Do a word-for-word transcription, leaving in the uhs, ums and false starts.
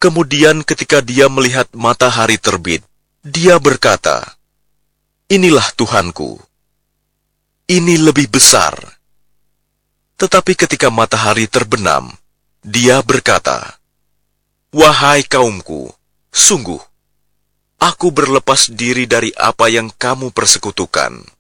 Kemudian ketika dia melihat matahari terbit, dia berkata, "Inilah Tuhanku. Ini lebih besar." Tetapi ketika matahari terbenam, dia berkata, "Wahai kaumku, sungguh, aku berlepas diri dari apa yang kamu persekutukan."